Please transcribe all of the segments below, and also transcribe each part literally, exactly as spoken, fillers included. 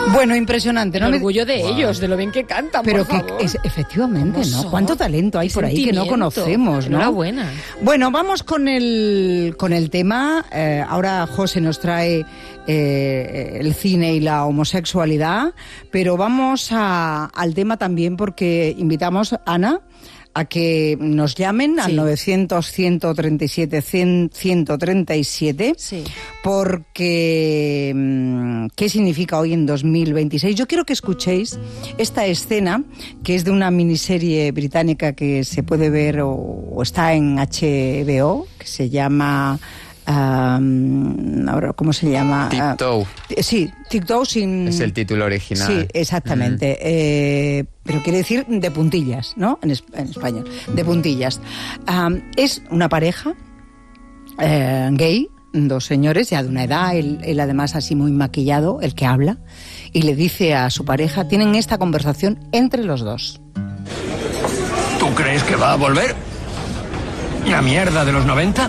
Bueno, impresionante, ¿no? El orgullo de wow. ellos, de lo bien que cantan, Pero por que favor. es, efectivamente, ¿no? Son? Cuánto talento hay por ahí que no conocemos, ¿no? Enhorabuena. Bueno, vamos con el, con el tema. Eh, ahora José nos trae eh, el cine y la homosexualidad, pero vamos a, al tema también porque invitamos a Ana a que nos llamen sí. al novecientos, ciento treinta y siete, cien, ciento treinta y siete, sí. porque ¿qué significa hoy en dos mil veintiséis? Yo quiero que escuchéis esta escena, que es de una miniserie británica que se puede ver o, o está en H B O, que se llama... Um, ahora, ¿cómo se llama? Tiptoe. Uh, sí, Tiptoe sin... Es el título original. Sí, exactamente. Mm. Eh, pero quiere decir de puntillas, ¿no? En, es, en español. De puntillas. Um, es una pareja eh, gay, dos señores ya de una edad, él, él además así muy maquillado, el que habla, y le dice a su pareja, tienen esta conversación entre los dos. ¿Tú crees que va a volver? ¿La mierda de los noventa?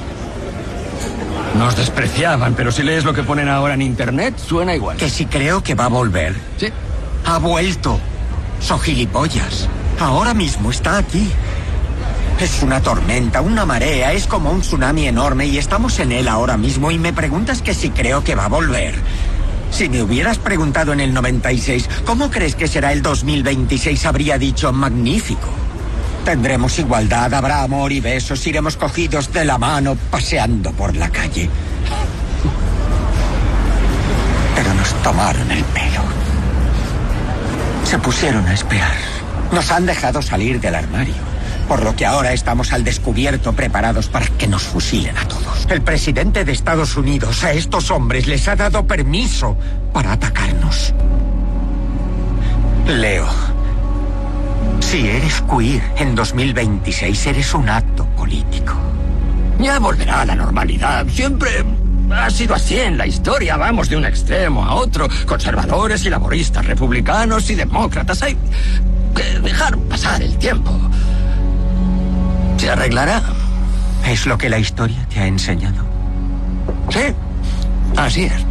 Nos despreciaban, pero si lees lo que ponen ahora en internet, suena igual. Que si creo que va a volver. Sí. Ha vuelto. So gilipollas. Ahora mismo está aquí. Es una tormenta, una marea, es como un tsunami enorme y estamos en él ahora mismo y me preguntas que si creo que va a volver. Si me hubieras preguntado en el noventa y seis, ¿cómo crees que será el dos mil veintiséis? Habría dicho magnífico. Tendremos igualdad, habrá amor y besos, iremos cogidos de la mano paseando por la calle. Pero nos tomaron el pelo. Se pusieron a espiar. Nos han dejado salir del armario. Por lo que ahora estamos al descubierto preparados para que nos fusilen a todos. El presidente de Estados Unidos a estos hombres les ha dado permiso para atacarnos. Leo. Si eres queer en dos mil veintiséis, eres un acto político. Ya volverá a la normalidad. Siempre ha sido así en la historia. Vamos de un extremo a otro. Conservadores y laboristas, republicanos y demócratas. Hay que dejar pasar el tiempo. ¿Se arreglará? ¿Es lo que la historia te ha enseñado? Sí, así es.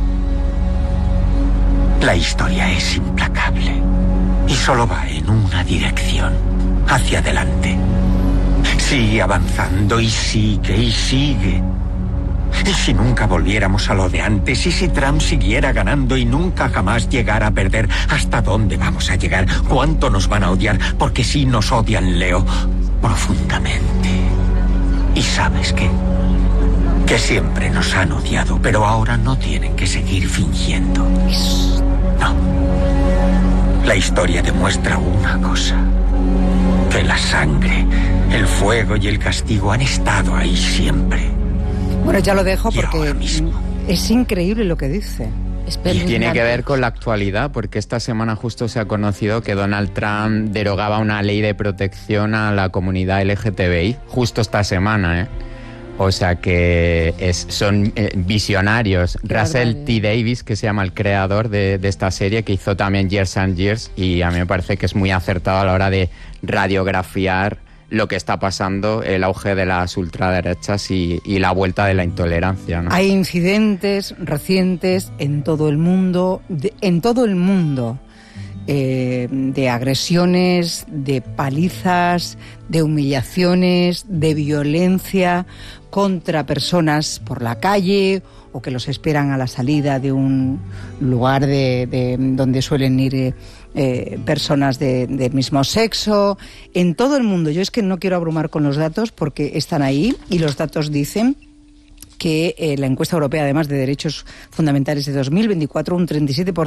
La historia es implacable. Y solo va en una dirección, hacia adelante. Sigue avanzando y sigue y sigue. ¿Y si nunca volviéramos a lo de antes? ¿Y si Trump siguiera ganando y nunca jamás llegara a perder? ¿Hasta dónde vamos a llegar? ¿Cuánto nos van a odiar? Porque sí nos odian, Leo, profundamente. ¿Y sabes qué? Que siempre nos han odiado, pero ahora no tienen que seguir fingiendo. No. La historia demuestra una cosa, que la sangre, el fuego y el castigo han estado ahí siempre. Bueno, ya lo dejo porque es increíble lo que dice. Y tiene que ver con la actualidad, porque esta semana justo se ha conocido que Donald Trump derogaba una ley de protección a la comunidad L G T B I, justo esta semana, ¿eh? O sea que es, son eh, visionarios. Qué Russell T. Davies, que se llama el creador de, de esta serie, que hizo también Years and Years, y a mí me parece que es muy acertado a la hora de radiografiar lo que está pasando, el auge de las ultraderechas y, y la vuelta de la intolerancia, ¿no? Hay incidentes recientes en todo el mundo, de, en todo el mundo, eh, de agresiones, de palizas, de humillaciones, de violencia contra personas por la calle o que los esperan a la salida de un lugar de, de donde suelen ir eh, eh, personas de, del mismo sexo, en todo el mundo. Yo es que no quiero abrumar con los datos porque están ahí y los datos dicen que eh, la encuesta europea, además de derechos fundamentales de dos mil veinticuatro, un treinta y siete por ciento